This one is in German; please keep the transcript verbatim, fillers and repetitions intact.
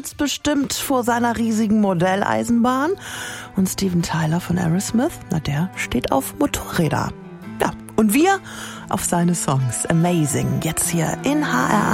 sitzt bestimmt vor seiner riesigen Modelleisenbahn. Und Steven Tyler von Aerosmith, na der steht auf Motorräder. Ja, und wir auf seine Songs. Amazing. Jetzt hier in H R